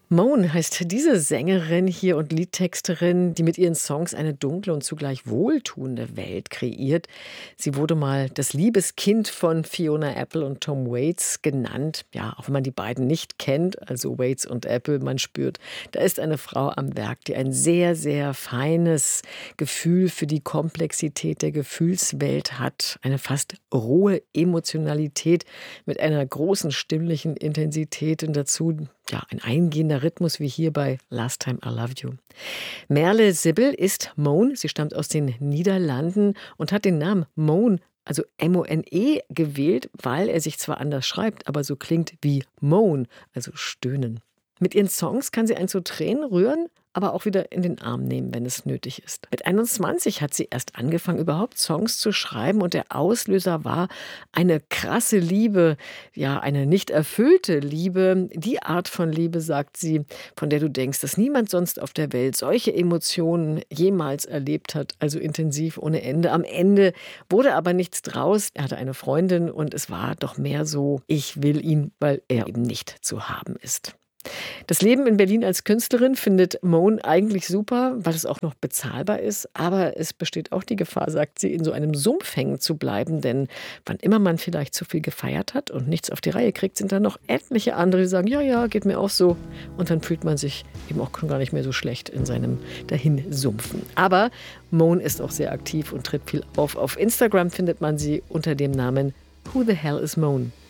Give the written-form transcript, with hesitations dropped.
Moan heißt diese Sängerin hier und Liedtexterin, die mit ihren Songs eine dunkle und zugleich wohltuende Welt kreiert. Sie wurde mal das Liebeskind von Fiona Apple und Tom Waits genannt. Ja, auch wenn man die beiden nicht kennt, also Waits und Apple, man spürt, da ist eine Frau am Werk, die ein sehr, sehr feines Gefühl für die Komplexität der Gefühlswelt hat. Eine fast rohe Emotionalität mit einer großen stimmlichen Intensität und dazu ja, ein eingehender Rhythmus wie hier bei Last Time I Loved You. Merle Sibyl ist Moan. Sie stammt aus den Niederlanden und hat den Namen Moan, also M-O-N-E, gewählt, weil er sich zwar anders schreibt, aber so klingt wie Moan, also stöhnen. Mit ihren Songs kann sie einen zu Tränen rühren, aber auch wieder in den Arm nehmen, wenn es nötig ist. Mit 21 hat sie erst angefangen, überhaupt Songs zu schreiben und der Auslöser war eine krasse Liebe, ja, eine nicht erfüllte Liebe. Die Art von Liebe, sagt sie, von der du denkst, dass niemand sonst auf der Welt solche Emotionen jemals erlebt hat, also intensiv ohne Ende. Am Ende wurde aber nichts draus. Er hatte eine Freundin und es war doch mehr so, ich will ihn, weil er eben nicht zu haben ist. Das Leben in Berlin als Künstlerin findet Moan eigentlich super, weil es auch noch bezahlbar ist. Aber es besteht auch die Gefahr, sagt sie, in so einem Sumpf hängen zu bleiben. Denn wann immer man vielleicht zu viel gefeiert hat und nichts auf die Reihe kriegt, sind da noch etliche andere, die sagen, ja, ja, geht mir auch so. Und dann fühlt man sich eben auch gar nicht mehr so schlecht in seinem Dahinsumpfen. Aber Moan ist auch sehr aktiv und tritt viel auf. Auf Instagram findet man sie unter dem Namen Who the Hell is Moan?